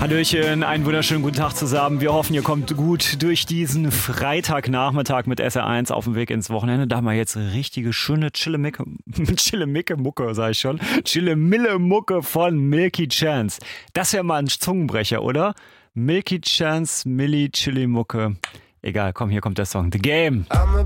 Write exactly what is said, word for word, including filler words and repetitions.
Hallöchen, einen wunderschönen guten Tag zusammen. Wir hoffen, ihr kommt gut durch diesen Freitagnachmittag mit S R eins auf dem Weg ins Wochenende. Da haben wir jetzt richtige schöne Chillemicke, Chillemicke-Mucke, sag ich schon. Chillemille-Mucke von Milky Chance. Das wäre mal ein Zungenbrecher, oder? Milky Chance, Milli, Chili-Mucke. Egal, komm, hier kommt der Song. The Game.